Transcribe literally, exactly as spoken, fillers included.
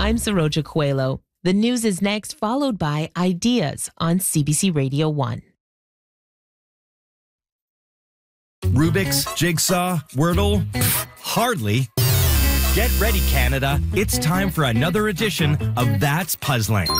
I'm Saroja Coelho. The news is next, followed by Ideas on C B C Radio one. Rubik's, Jigsaw, Wordle? Hardly. Get ready, Canada. It's time for another edition of That's Puzzling.